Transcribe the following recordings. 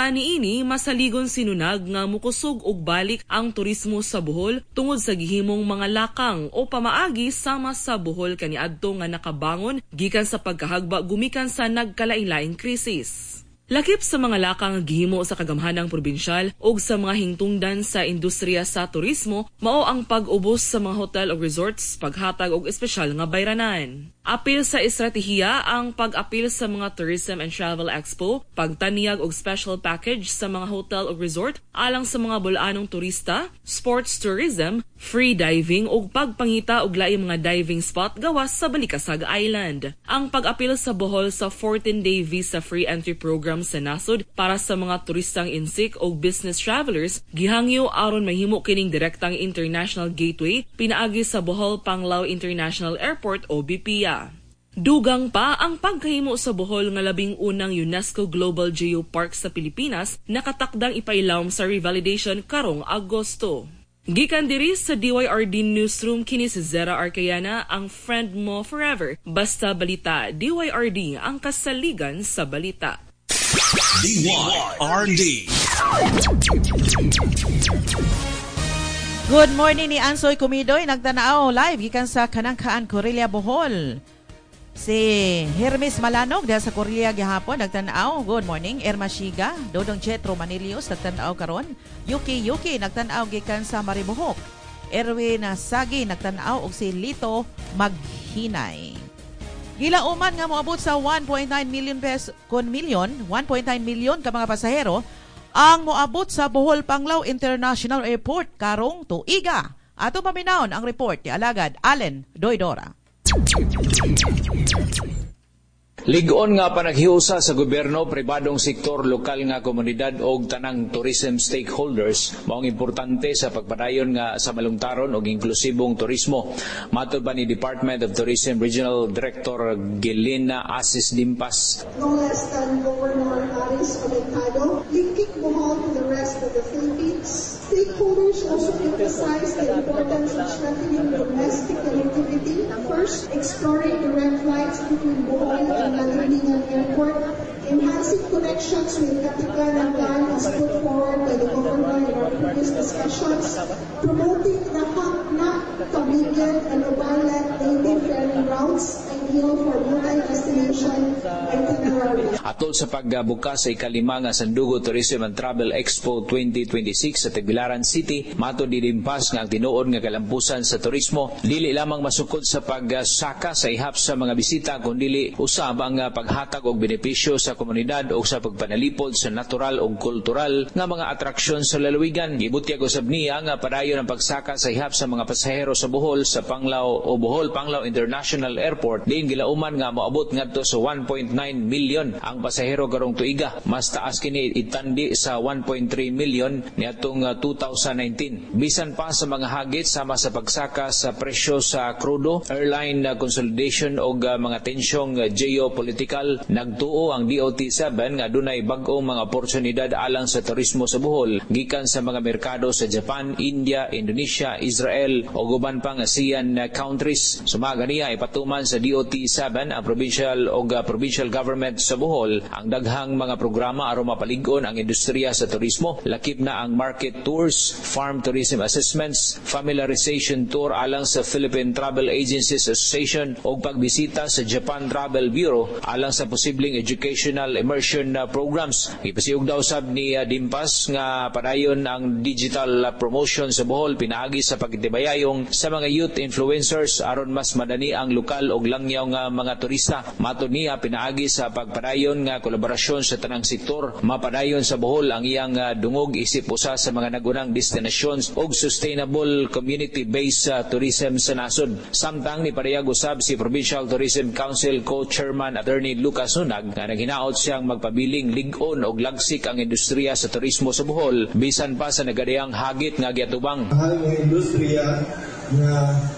Sa niini masaligon sinunag nga mukusog og balik ang turismo sa Bohol tungod sa gihimong mga lakang o pamaagi sama sa Bohol kaniadto nga nakabangon gikan sa pagkahagba gumikan sa nagkalain-laing krisis. Lakip sa mga lakang gihimo sa kagamhanang probinsyal ug sa mga hingtungdan sa industriya sa turismo mao ang pag-ubos sa mga hotel o resorts, paghatag og espesyal nga bayranan. Apil sa estratehiya ang pag-apil sa mga Tourism and Travel Expo, pagtaniyag og special package sa mga hotel o resort alang sa mga bulanong turista, sports tourism, free diving ug pagpangita og laing mga diving spot gawas sa Balikasag Island. Ang pag-apil sa Bohol sa 14-day visa-free entry program sa nasod para sa mga turistang insik o business travelers gihangyo aron mahimo kining direktang international gateway pinaagi sa Bohol Panglao International Airport o BPIA. Dugang pa ang pagkahimo sa Bohol nga labing unang UNESCO Global Geopark sa Pilipinas nakatakdang ipailawom sa revalidation karong Agosto. Gikan diri sa DYRD Newsroom kini si Zera Arcayana, ang friend mo forever. Basta balita, DYRD ang kasaligan sa balita. DYRD. Good morning ni Ansoy Kumidoy, nagtanaaw live gikan sa Kanangkaan, Corelia, Bohol. Si Hermes Malanog dahil sa Corelia gihapon nagtanaaw. Good morning. Irma Shiga, Dodong Chetro Manilios nagtanaaw karon. Yuki nagtanaaw gikan sa Maribohok. Erwin Sagi nagtanaaw og si Lito Maghinay. Gilauman nga moabot sa 1.9 million pesos 1.9 milyon ka mga pasahero ang moabot sa Bohol Panglao International Airport karong tuiga. Ato paminawon ang report ni Alagad Allen Doydora. Lig-on nga panaghiusa sa gobyerno, pribadong sektor, lokal nga komunidad o tanang tourism stakeholders maong importante sa pagpadayon nga sa malungtaron o inklusibong turismo. Matod ba ni Department of Tourism Regional Director Gelina Asis Dimpas. No less than Governor Aris Comentado, linking Bohol to the rest of the Philippines. Stakeholders also emphasize the importance of strengthening domestic connectivity. First, exploring direct flights between Bohol and Malindingan Airport, enhancing connections with Katipunan as put forward by the government in our previous discussions, promoting the Hakna, Cavite, and Obalat native ferry routes, ideal for multi-destination itineraries. Atol sa pagbukas sa ikalima nga Sandugo Tourism and Travel Expo 2026 sa Tagbilaran City, matod ni Dimpas nga ang tinuod nga kalampusan sa turismo dili lamang masukod sa pagsaka sa ihap sa mga bisita kundi usab ang paghatag og benepisyo sa komunidad o sa pagpanalipod sa natural o kultural nga mga atraksyon sa lalawigan. Gibutyag usab niya nga padayon ang pagsaka sa ihap sa mga pasahero sa Bohol sa Panglao o Bohol Panglao International Airport diin gilauman nga moabot ngadto sa 1.9 million ang pasahero karong tuiga. Mas taas kini itandi sa 1.3 million niadtong 2019. Bisan pa sa mga hagit sama sa pagsaka sa presyo sa krudo, airline consolidation o mga tensyong geopolitical, nagtuo ang DOT7 nga dunay bag-ong mga oportunidad alang sa turismo sa Bohol gikan sa mga merkado sa Japan, India, Indonesia, Israel o guban pang ASEAN countries. Sumaga niya ipatuman sa DOT7 ang provincial government sa Bohol ang daghang mga programa aron mapalig-on ang industriya sa turismo. Lakip na ang market tours, farm tourism assessments, familiarization tour alang sa Philippine Travel Agencies Association o pagbisita sa Japan Travel Bureau alang sa posibleng educational immersion programs. Ipasiug daw sab ni Dimpas nga padayon ang digital promotion sa Bohol pinaagi sa pagtibayayong sa mga youth influencers aron mas madani ang lokal og langyaw nga mga turista. Matod niya pinaagi sa pagpadayon nga kolaborasyon sa tanang sektor, mapadayon sa Bohol ang iyang dungog isip usa sa mga nagunang destinations og sustainable community-based tourism sa nasod. Samtang ni padayag usab si Provincial Tourism Council Co-Chairman Attorney Lucas Hunag nga naghinaot siyang magpabiling lig-on og lagsik ang industriya sa turismo sa Bohol bisan pa sa nagadayang hagit nga giatubang. Ang industriya nga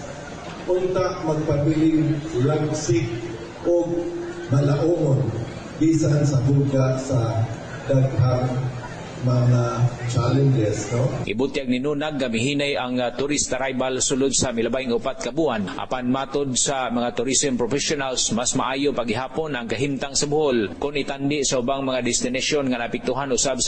unta magpabiling lagsik og malaumon bisan sa buga sa daghang mga challenges, no? Ibutyag ni Nunag gamihinay ang tourist arrival sulod sa milabayng 4 ka buwan. Apan matod sa mga tourism professionals, mas maayo paghihapon ang kahimtang sa Bohol kung itandi sa ubang mga destinasyon nga napiktuhan usab sa